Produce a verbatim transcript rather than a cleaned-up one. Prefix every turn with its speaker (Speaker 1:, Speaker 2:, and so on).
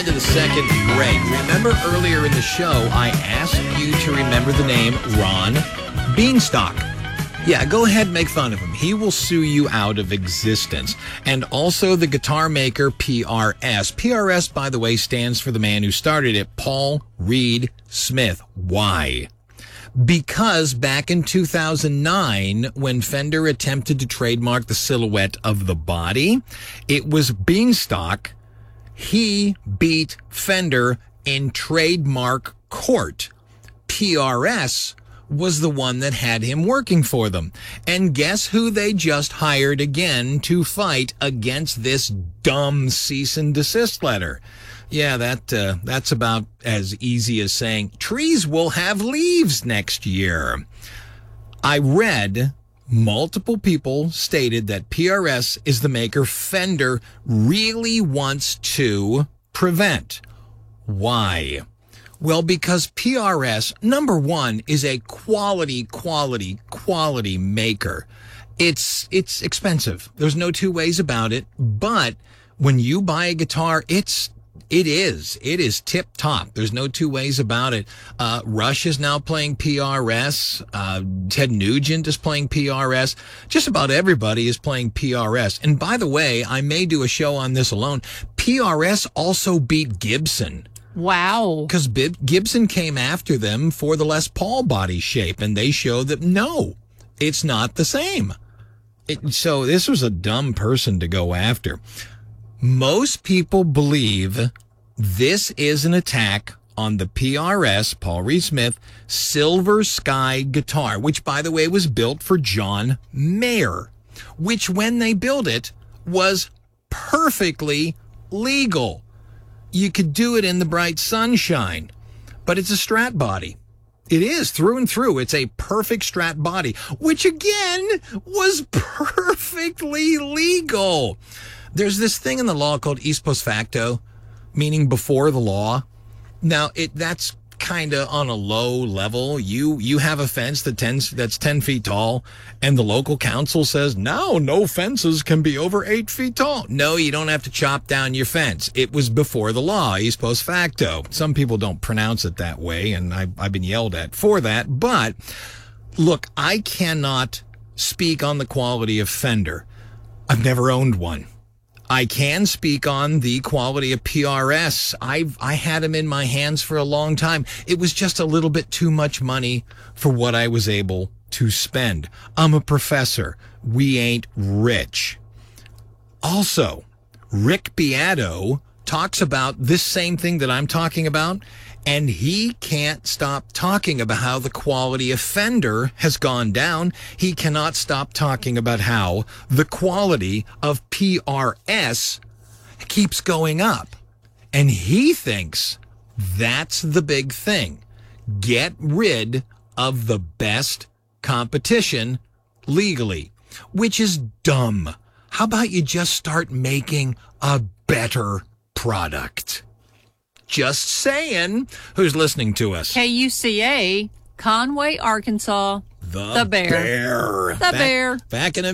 Speaker 1: To the second break. Remember earlier in the show, I asked you to remember the name Ron Beanstalk. Yeah, go ahead and make fun of him. He will sue you out of existence. And also the guitar maker P R S. P R S, by the way, stands for the man who started it, Paul Reed Smith. Why? Because back in two thousand nine, when Fender attempted to trademark the silhouette of the body, it was Beanstalk. He beat Fender in trademark court. P R S was the one that had him working for them. And guess who they just hired again to fight against this dumb cease and desist letter? Yeah, that uh, that's about as easy as saying trees will have leaves next year. I read multiple people stated that P R S is the maker Fender really wants to prevent. Why? Well, because P R S, number one, is a quality, quality, quality maker. It's, it's expensive. There's no two ways about it. But when you buy a guitar, it's It is. It is tip-top. There's no two ways about it. Uh, Rush is now playing P R S. Uh, Ted Nugent is playing P R S. Just about everybody is playing P R S. And by the way, I may do a show on this alone. P R S also beat Gibson.
Speaker 2: Wow.
Speaker 1: Because Gibson came after them for the Les Paul body shape, and they showed that, no, it's not the same. It, so this was a dumb person to go after. Most people believe this is an attack on the P R S, Paul Reed Smith, Silver Sky guitar, which, by the way, was built for John Mayer, which, when they built it, was perfectly legal. You could do it in the bright sunshine, but it's a Strat body. It is, through and through. It's a perfect Strat body, which, again, was perfectly legal. There's this thing in the law called ex post facto, meaning before the law. Now, it that's kind of on a low level. You you have a fence that tens, that's ten feet tall, and the local council says, no, no fences can be over eight feet tall. No, you don't have to chop down your fence. It was before the law, ex post facto. Some people don't pronounce it that way, and I, I've been yelled at for that. But, look, I cannot speak on the quality of Fender. I've never owned one. I can speak on the quality of P R S. I've, I had them in my hands for a long time. It was just a little bit too much money for what I was able to spend. I'm a professor. We ain't rich. Also, Rick Beato talks about this same thing that I'm talking about, and he can't stop talking about how the quality of Fender has gone down. He cannot stop talking about how the quality of P R S keeps going up. And he thinks that's the big thing. Get rid of the best competition legally, which is dumb. How about you just start making a better product? Just saying. Who's listening to us?
Speaker 2: K U C A, Conway, Arkansas.
Speaker 1: The,
Speaker 2: the Bear.
Speaker 1: Bear.
Speaker 2: The
Speaker 1: back,
Speaker 2: Bear.
Speaker 1: Back in a